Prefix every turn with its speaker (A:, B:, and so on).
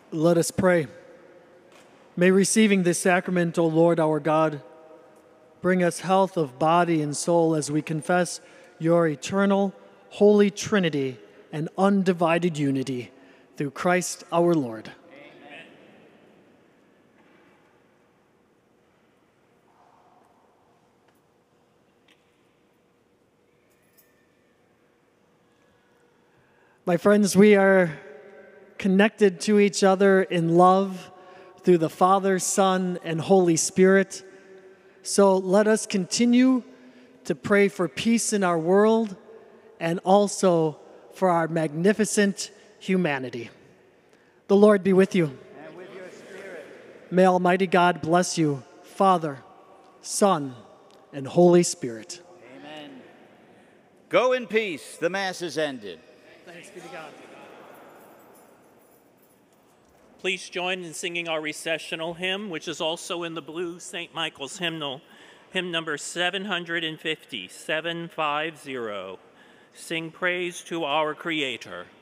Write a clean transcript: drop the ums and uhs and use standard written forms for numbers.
A: Let us pray. May receiving this sacrament, O Lord our God, bring us health of body and soul as we confess your eternal, holy Trinity and undivided unity through Christ our Lord.
B: Amen.
A: My friends, we are connected to each other in love through the Father, Son, and Holy Spirit. So let us continue to pray for peace in our world and also for our magnificent humanity. The Lord be with you.
B: And with your spirit.
A: May Almighty God bless you, Father, Son, and Holy Spirit.
B: Amen. Go in peace. The Mass is ended.
A: Thanks be to God.
C: Please join in singing our recessional hymn, which is also in the blue St. Michael's hymnal, hymn number 750, 750. Sing praise to our Creator.